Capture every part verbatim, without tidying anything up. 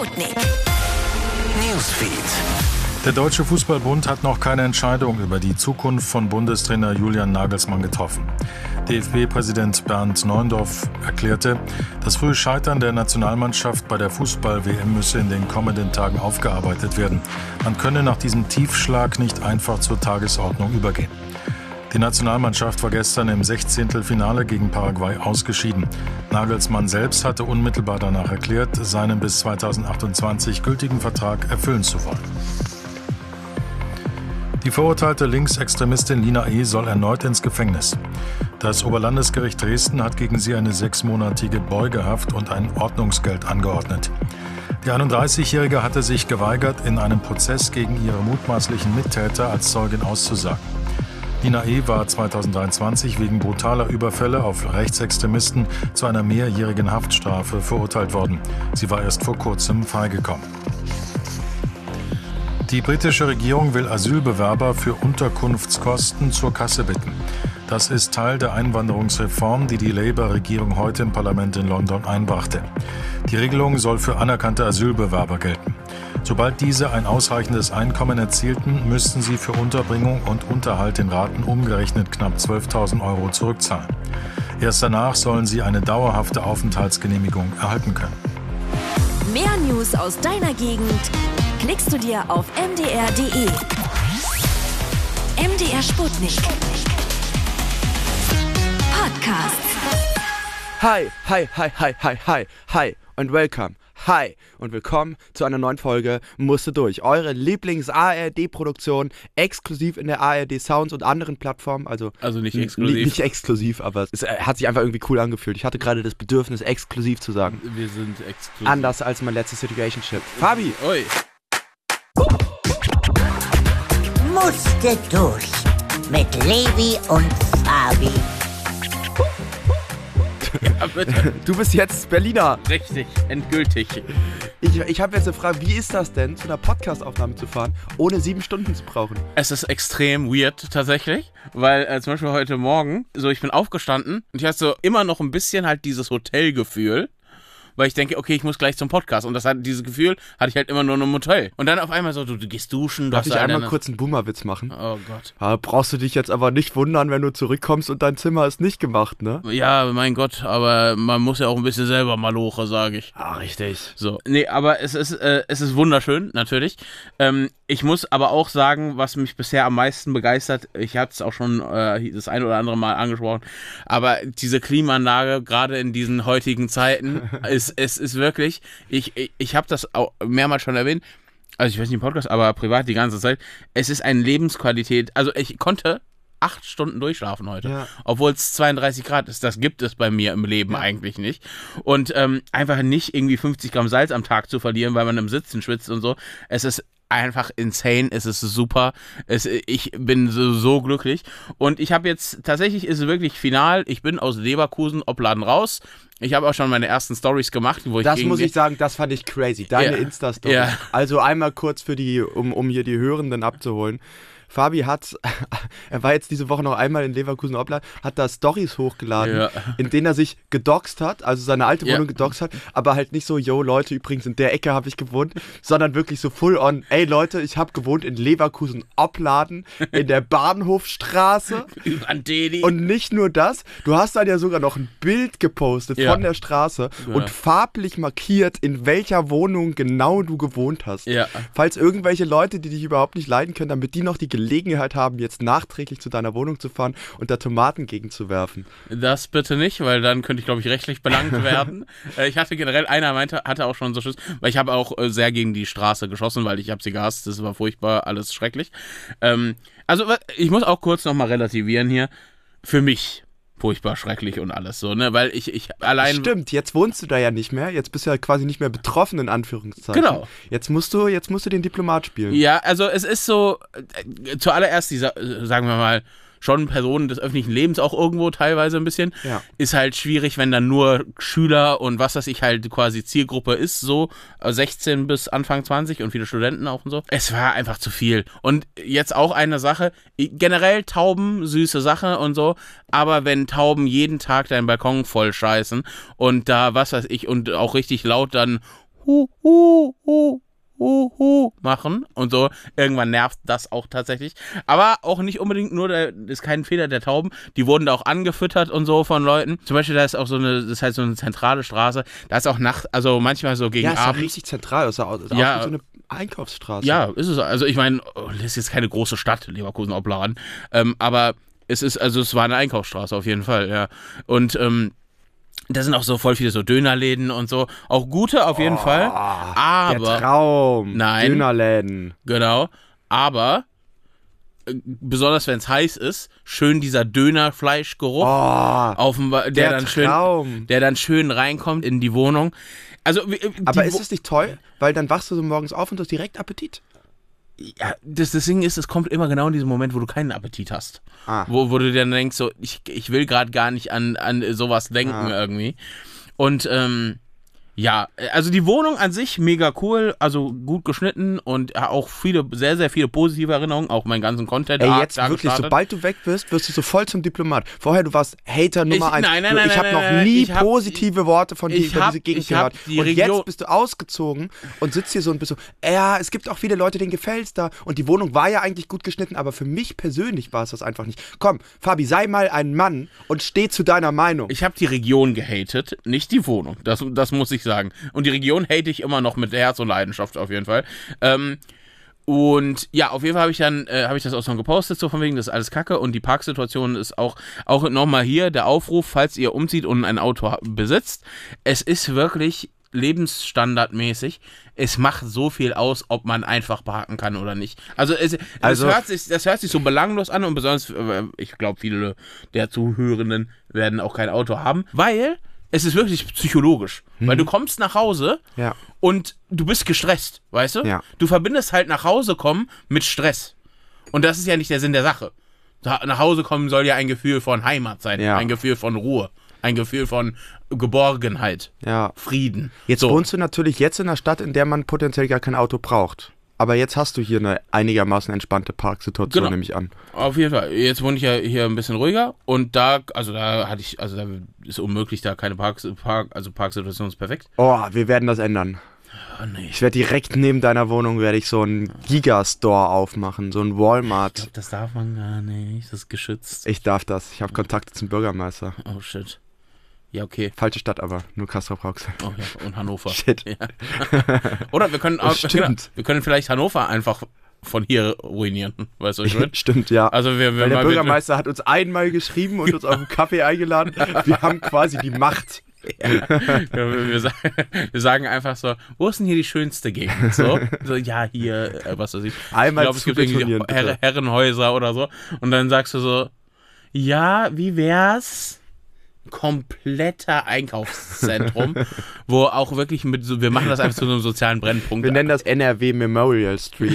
Sputnik. Newsfeed. Der Deutsche Fußballbund hat noch keine Entscheidung über die Zukunft von Bundestrainer Julian Nagelsmann getroffen. D F B-Präsident Bernd Neuendorf erklärte, das frühe Scheitern der Nationalmannschaft bei der Fußball-W M müsse in den kommenden Tagen aufgearbeitet werden. Man könne nach diesem Tiefschlag nicht einfach zur Tagesordnung übergehen. Die Nationalmannschaft war gestern im Sechzehntelfinale gegen Paraguay ausgeschieden. Nagelsmann selbst hatte unmittelbar danach erklärt, seinen bis zweitausendachtundzwanzig gültigen Vertrag erfüllen zu wollen. Die verurteilte Linksextremistin Lina E. soll erneut ins Gefängnis. Das Oberlandesgericht Dresden hat gegen sie eine sechsmonatige Beugehaft und ein Ordnungsgeld angeordnet. Die einunddreißigjährige hatte sich geweigert, in einem Prozess gegen ihre mutmaßlichen Mittäter als Zeugin auszusagen. Lina E. war zweitausenddreiundzwanzig wegen brutaler Überfälle auf Rechtsextremisten zu einer mehrjährigen Haftstrafe verurteilt worden. Sie war erst vor kurzem freigekommen. Die britische Regierung will Asylbewerber für Unterkunftskosten zur Kasse bitten. Das ist Teil der Einwanderungsreform, die die Labour-Regierung heute im Parlament in London einbrachte. Die Regelung soll für anerkannte Asylbewerber gelten. Sobald diese ein ausreichendes Einkommen erzielten, müssten sie für Unterbringung und Unterhalt in Raten umgerechnet knapp zwölftausend Euro zurückzahlen. Erst danach sollen sie eine dauerhafte Aufenthaltsgenehmigung erhalten können. Mehr News aus deiner Gegend klickst du dir auf m d r punkt d e. M D R Sputnik. Podcast. Hi, hi, hi, hi, hi, hi, hi und welcome. Hi und willkommen zu einer neuen Folge Musste durch. Eure Lieblings-A R D-Produktion, exklusiv in der A R D Sounds und anderen Plattformen. Also, also nicht exklusiv. N- nicht exklusiv, aber es hat sich einfach irgendwie cool angefühlt. Ich hatte gerade das Bedürfnis, exklusiv zu sagen. Wir sind exklusiv. Anders als mein letztes Situationship. Fabi! Oi. Musste durch mit Levi und Fabi. Ja, bitte. Du bist jetzt Berliner. Richtig, endgültig. Ich, ich habe jetzt eine Frage, wie ist das denn, zu einer Podcast-Aufnahme zu fahren, ohne sieben Stunden zu brauchen? Es ist extrem weird tatsächlich, weil äh, zum Beispiel heute Morgen, so ich bin aufgestanden und ich hatte so immer noch ein bisschen halt dieses Hotelgefühl, weil ich denke, okay, ich muss gleich zum Podcast. Und das hat, dieses Gefühl hatte ich halt immer nur in einem Hotel. Und dann auf einmal so, du, du gehst duschen. Du Darf ich einmal eine... kurz einen Boomer-Witz machen? Oh Gott. Ja, brauchst du dich jetzt aber nicht wundern, wenn du zurückkommst und dein Zimmer ist nicht gemacht, ne? Ja, mein Gott, aber man muss ja auch ein bisschen selber maloche, sage ich. Ah, richtig. So, nee, aber es ist, äh, es ist wunderschön, natürlich. Ähm, ich muss aber auch sagen, was mich bisher am meisten begeistert, ich hatte es auch schon äh, das ein oder andere Mal angesprochen, aber diese Klimaanlage, gerade in diesen heutigen Zeiten, ist, es ist wirklich, ich, ich, ich habe das auch mehrmals schon erwähnt, also ich weiß nicht im Podcast, aber privat die ganze Zeit, es ist eine Lebensqualität, also ich konnte acht Stunden durchschlafen heute, ja. Obwohl es zweiunddreißig Grad ist, das gibt es bei mir im Leben ja. eigentlich nicht und ähm, einfach nicht irgendwie fünfzig Gramm Salz am Tag zu verlieren, weil man im Sitzen schwitzt und so, es ist einfach insane, es ist super, es, ich bin so, so glücklich und ich habe jetzt, tatsächlich ist es wirklich final, ich bin aus Leverkusen Opladen raus, ich habe auch schon meine ersten Stories gemacht, wo ich Das muss ich sagen, das fand ich crazy, deine ja. Insta-Story. Ja. Also einmal kurz für die, um, um hier die Hörenden abzuholen. Fabi hat, er war jetzt diese Woche noch einmal in Leverkusen-Opladen, hat da Stories hochgeladen, ja. in denen er sich gedoxt hat, also seine alte Wohnung ja. gedoxt hat, aber halt nicht so, yo Leute, übrigens in der Ecke habe ich gewohnt, sondern wirklich so full on, ey Leute, ich habe gewohnt in Leverkusen-Opladen, in der Bahnhofstraße. Und nicht nur das, du hast dann ja sogar noch ein Bild gepostet ja. von der Straße ja. und farblich markiert, in welcher Wohnung genau du gewohnt hast. Ja. Falls irgendwelche Leute, die dich überhaupt nicht leiden können, damit die noch die Gelegenheit haben, jetzt nachträglich zu deiner Wohnung zu fahren und da Tomaten gegenzuwerfen. Das bitte nicht, weil dann könnte ich, glaube ich, rechtlich belangt werden. äh, ich hatte generell, einer meinte, hatte auch schon so Schiss, weil ich habe auch äh, sehr gegen die Straße geschossen, weil ich habe sie gehasst, das war furchtbar, alles schrecklich. Ähm, also ich muss auch kurz nochmal relativieren hier, für mich furchtbar schrecklich und alles so, ne, weil ich, ich allein... Stimmt, jetzt wohnst du da ja nicht mehr, jetzt bist du ja quasi nicht mehr betroffen, in Anführungszeichen. Genau. Jetzt musst du, jetzt musst du den Diplomat spielen. Ja, also es ist so, äh, zuallererst dieser, äh, sagen wir mal, schon Personen des öffentlichen Lebens auch irgendwo teilweise ein bisschen, ja. ist halt schwierig, wenn dann nur Schüler und was weiß ich halt quasi Zielgruppe ist, so sechzehn bis Anfang zwanzig und viele Studenten auch und so. Es war einfach zu viel. Und jetzt auch eine Sache, generell Tauben, süße Sache und so, aber wenn Tauben jeden Tag deinen Balkon voll scheißen und da was weiß ich und auch richtig laut dann hu, hu, hu, hu, hu machen und so. Irgendwann nervt das auch tatsächlich. Aber auch nicht unbedingt nur, der ist kein Fehler der Tauben. Die wurden da auch angefüttert und so von Leuten. Zum Beispiel, da ist auch so eine, das ist halt so eine zentrale Straße. Da ist auch Nacht, also manchmal so gegen Ja, ist Abend. auch richtig zentral. Das ist auch, das ist Ja. auch so eine Einkaufsstraße. Ja, ist es. Also ich meine, oh, das ist jetzt keine große Stadt, Leverkusen-Oplaran. Ähm, aber es ist, also es war eine Einkaufsstraße auf jeden Fall, ja. Und ähm, da sind auch so voll viele so Dönerläden und so. Auch gute auf jeden oh, Fall. Aber. Der Traum. Nein. Dönerläden. Genau. Aber, äh, besonders wenn es heiß ist, schön dieser Dönerfleischgeruch, Oh, auf dem, der, der dann schön, Traum. der dann schön reinkommt in die Wohnung. Also, äh, die Aber Wo- ist es nicht toll? Weil dann wachst du so morgens auf und du hast direkt Appetit. Ja, das, das Ding ist, es kommt immer genau in diesem Moment, wo du keinen Appetit hast. Ah. Wo, wo du dann denkst, so, ich, ich will gerade gar nicht an, an sowas denken Ah. irgendwie. Und ähm, ja, also die Wohnung an sich mega cool, also gut geschnitten und auch viele, sehr, sehr viele positive Erinnerungen, auch meinen ganzen Content. Ey, da jetzt wirklich, gestartet. sobald du weg bist, wirst du so voll zum Diplomat. Vorher, du warst Hater Nummer Ich- eins. nein, nein, Du- nein, ich habe nein, noch nein, nie ich hab- positive Worte von dir ich über hab- diese Gegend ich hab gehört. die Und Region- jetzt bist du ausgezogen und sitzt hier so und bist so, ja, es gibt auch viele Leute, denen gefällt's da. Und die Wohnung war ja eigentlich gut geschnitten, aber für mich persönlich war es das einfach nicht. Komm, Fabi, sei mal ein Mann und steh zu deiner Meinung. Ich habe die Region gehatet, nicht die Wohnung. Das, das muss ich sagen. Und die Region hate ich immer noch mit Herz und Leidenschaft auf jeden Fall. Ähm, und ja, auf jeden Fall habe ich dann äh, habe ich das auch schon gepostet, so von wegen, das ist alles Kacke. Und die Parksituation ist auch, auch nochmal hier der Aufruf, falls ihr umzieht und ein Auto ha- besitzt. Es ist wirklich lebensstandardmäßig. Es macht so viel aus, ob man einfach parken kann oder nicht. Also, es, Also- das, hört sich, das hört sich so belanglos an und besonders, äh, ich glaube, viele der Zuhörenden werden auch kein Auto haben, weil es ist wirklich psychologisch. Weil du kommst nach Hause Ja. und du bist gestresst, weißt du? Ja. Du verbindest halt nach Hause kommen mit Stress. Und das ist ja nicht der Sinn der Sache. Da- Nach Hause kommen soll ja ein Gefühl von Heimat sein, Ja. ein Gefühl von Ruhe, ein Gefühl von Geborgenheit, Ja. Frieden. Jetzt so. wohnst du natürlich jetzt in einer Stadt, in der man potenziell gar kein Auto braucht. Aber jetzt hast du hier eine einigermaßen entspannte Parksituation, Genau. nehme ich an. Auf jeden Fall. Jetzt wohne ich ja hier ein bisschen ruhiger und da, also da hatte ich, also da ist unmöglich, da keine Parks, Park, also Parksituation ist perfekt. Oh, wir werden das ändern. Oh nee. Ich werde direkt neben deiner Wohnung werde ich so einen Gigastore aufmachen, so ein Walmart. Das darf man gar nicht, das ist geschützt. Ich darf das. Ich habe Kontakte zum Bürgermeister. Oh shit. Ja, okay. Falsche Stadt aber, nur Castrop-Rauxel. Oh ja, und Hannover. Shit. Ja. Oder wir können auch, Stimmt. wir können vielleicht Hannover einfach von hier ruinieren, weißt du, was ich meine? Stimmt, ja. Also wir, wir Weil der mal- Bürgermeister hat uns einmal geschrieben und uns auf einen Kaffee eingeladen. Wir haben quasi die Macht. wir, wir, wir, sagen, wir sagen einfach so, wo ist denn hier die schönste Gegend? So, so ja, hier, äh, was weiß ich. Einmal ich glaube, es gibt irgendwie zubetonieren, bitte. Herr, Herrenhäuser oder so. Und dann sagst du so, ja, wie wär's? Kompletter Einkaufszentrum, wo auch wirklich mit so, wir machen das einfach zu einem sozialen Brennpunkt. Wir nennen das N R W Memorial Street.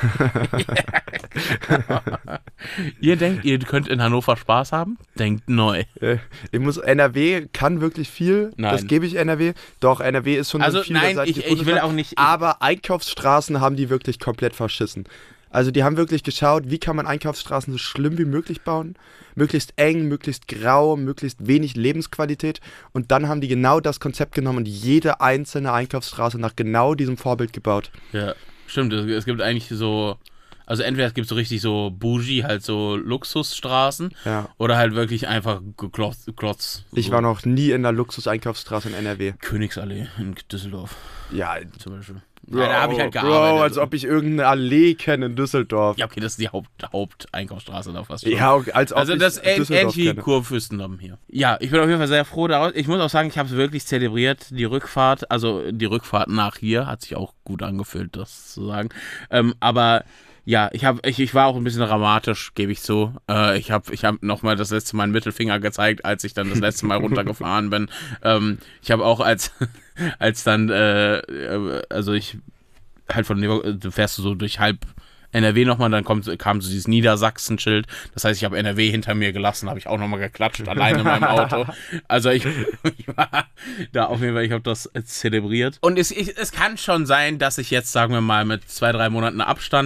Ihr denkt, ihr könnt in Hannover Spaß haben? Denkt neu. Äh, Ich muss, N R W kann wirklich viel. Nein. Das gebe ich N R W. Doch, N R W ist schon Also, so ein nein, vielseitiges ich- ich will Bundesland. auch nicht- Aber Einkaufsstraßen haben die wirklich komplett verschissen. Also die haben wirklich geschaut, wie kann man Einkaufsstraßen so schlimm wie möglich bauen. Möglichst eng, möglichst grau, möglichst wenig Lebensqualität. Und dann haben die genau das Konzept genommen und jede einzelne Einkaufsstraße nach genau diesem Vorbild gebaut. Ja, stimmt. Es, es gibt eigentlich so, also entweder es gibt so richtig so Bougie, halt so Luxusstraßen, Ja. oder halt wirklich einfach Klotz. Klotz Ich so. war noch nie in der Luxus-Einkaufsstraße in N R W. Königsallee in Düsseldorf Ja, zum Beispiel. Bro, ja, da habe ich halt Bro, gearbeitet. als ob ich irgendeine Allee kenne in Düsseldorf. Ja, okay, das ist die Haupt, Haupteinkaufsstraße da fast schon. Ja, okay, als ob Also ich das ist ähn- Düsseldorf ähnlich wie kenne. Kurfürstendamm hier. Ja, ich bin auf jeden Fall sehr froh daraus. Ich muss auch sagen, ich habe es wirklich zelebriert, die Rückfahrt. Also die Rückfahrt nach hier hat sich auch gut angefühlt, das zu sagen. Ähm, aber ja, ich, hab, ich, ich war auch ein bisschen dramatisch, gebe ich zu. Äh, ich habe ich hab nochmal das letzte Mal einen Mittelfinger gezeigt, als ich dann das letzte Mal runtergefahren bin. Ähm, ich habe auch als, als dann, äh, also ich halt von Leverkusen, du fährst du so durch halb N R W nochmal, dann kommt, kam so dieses Niedersachsen-Schild. Das heißt, ich habe N R W hinter mir gelassen, habe ich auch nochmal geklatscht, alleine in meinem Auto. Also ich, ich war da auf jeden Fall, ich habe das zelebriert. Und es, ich, es kann schon sein, dass ich jetzt, sagen wir mal, mit zwei, drei Monaten Abstand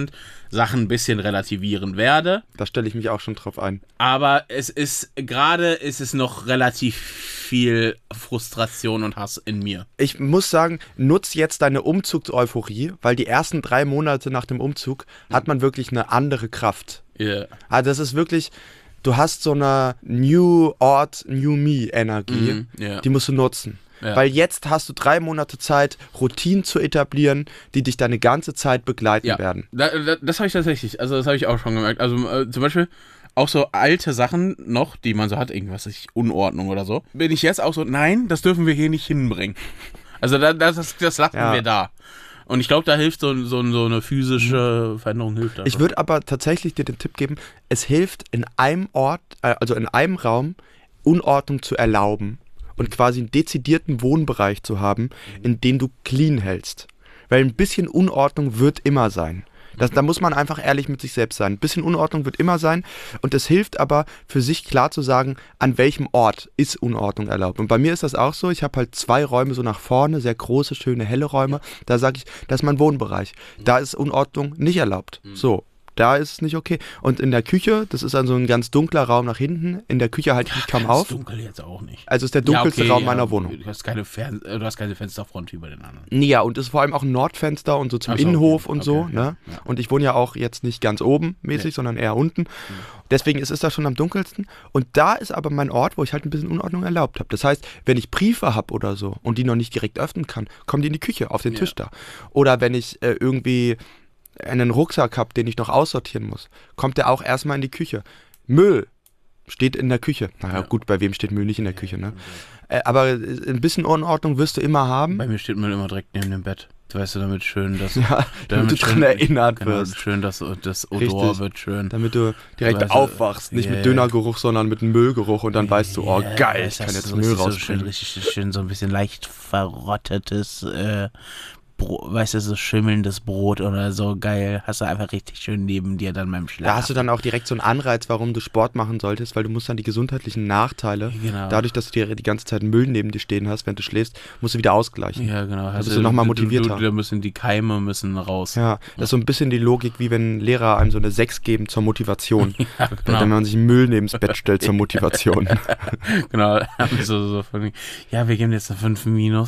Sachen ein bisschen relativieren werde. Da stelle ich mich auch schon drauf ein. Aber es ist, gerade ist es noch relativ viel Frustration und Hass in mir. Ich muss sagen, nutz jetzt deine Umzugseuphorie, weil die ersten drei Monate nach dem Umzug hat man wirklich eine andere Kraft. Yeah. Also das ist wirklich, du hast so eine New Ort, New Me Energie, Mhm, yeah. die musst du nutzen. Ja. Weil jetzt hast du drei Monate Zeit, Routinen zu etablieren, die dich deine ganze Zeit begleiten Ja, werden. da, da, das habe ich tatsächlich, also das habe ich auch schon gemerkt. Also äh, zum Beispiel auch so alte Sachen noch, die man so hat, irgendwas, ich, Unordnung oder so, bin ich jetzt auch so, nein, das dürfen wir hier nicht hinbringen. Also da, das, das, das lassen Ja. wir da. Und ich glaube, da hilft so, so, so eine physische Veränderung, hilft da. Ich würde aber tatsächlich dir den Tipp geben, es hilft in einem Ort, äh, also in einem Raum, Unordnung zu erlauben und quasi einen dezidierten Wohnbereich zu haben, in den du clean hältst. Weil ein bisschen Unordnung wird immer sein. Das, da muss man einfach ehrlich mit sich selbst sein. Ein bisschen Unordnung wird immer sein und es hilft aber für sich klar zu sagen, an welchem Ort ist Unordnung erlaubt. Und bei mir ist das auch so, ich habe halt zwei Räume so nach vorne, sehr große, schöne, helle Räume. Da sage ich, das ist mein Wohnbereich. Da ist Unordnung nicht erlaubt. So. Da ist es nicht okay. Und in der Küche, das ist also ein ganz dunkler Raum nach hinten. In der Küche halte ich mich kaum auf. Dunkel jetzt auch nicht. Also ist der dunkelste Ja, okay, Raum meiner ja, Wohnung. Du hast keine, Fern äh, du hast keine Fensterfront wie bei den anderen. Ja, und ist vor allem auch ein Nordfenster und so zum Ach so, Innenhof okay, und okay, so. ja, Ne? ja. Und ich wohne ja auch jetzt nicht ganz oben mäßig, Nee. sondern eher unten. Deswegen ist es da schon am dunkelsten. Und da ist aber mein Ort, wo ich halt ein bisschen Unordnung erlaubt habe. Das heißt, wenn ich Briefe habe oder so und die noch nicht direkt öffnen kann, kommen die in die Küche, auf den Ja. Tisch da. Oder wenn ich äh, irgendwie einen Rucksack habe, den ich noch aussortieren muss, kommt der auch erstmal in die Küche. Müll steht in der Küche. Naja, Ja. gut, bei wem steht Müll nicht in der Küche, ne? Äh, aber ein bisschen Unordnung wirst du immer haben. Bei mir steht Müll immer direkt neben dem Bett. Weißt du, damit schön, dass Ja, damit du dran erinnert genau, wirst. Schön, dass das Odor Richtig. wird schön. Damit du direkt Weißt du, aufwachst. Nicht yeah. mit Dönergeruch, sondern mit Müllgeruch und dann weißt du, oh Ja, geil, das ich kann heißt, jetzt so Müll richtig so schön, rausbringen. richtig schön, so ein bisschen leicht verrottetes äh, Brot, weißt du, so schimmelndes Brot oder so, geil. Hast du einfach richtig schön neben dir dann beim Schlafen. Da hast du dann auch direkt so einen Anreiz, warum du Sport machen solltest, weil du musst dann die gesundheitlichen Nachteile, Genau. dadurch, dass du dir die ganze Zeit Müll neben dir stehen hast, während du schläfst, musst du wieder ausgleichen. Ja, genau. bist du noch mal motivierter. Du, du, da müssen die Keime müssen raus. Ja, das ist so ein bisschen die Logik, wie wenn Lehrer einem so eine sechs geben zur Motivation. Ja, genau. Wenn man sich Müll neben das Bett stellt zur Motivation. Genau. So, so von, ja, wir geben jetzt eine fünf minus.